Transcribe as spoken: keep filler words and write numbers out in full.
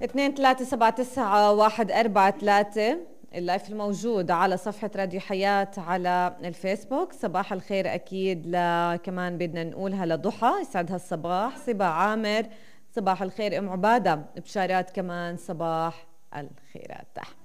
اثنين ثلاثة سبعة تسعة واحد أربعة ثلاثة. اللايف الموجود على صفحة راديو حياة على الفيسبوك. صباح الخير أكيد ل كمان بدنا نقولها لضحى، يسعدها الصباح. صبا عامر صباح الخير. أم عبادة بشارات كمان صباح الخيرات.